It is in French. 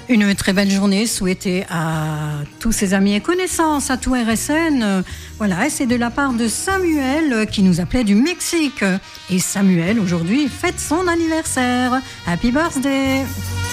Une très belle journée souhaitée à tous ses amis et connaissances, à tout RSN. Voilà, et c'est de la part de Samuel qui nous appelait du Mexique. Et Samuel, aujourd'hui, fête son anniversaire. Happy birthday!